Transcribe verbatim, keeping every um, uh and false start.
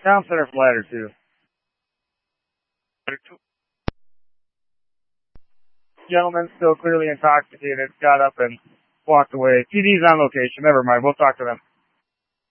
Town center for ladder two. Ladder two. Gentleman still clearly intoxicated, got up and walked away. T D's on location. Never mind. We'll talk to them.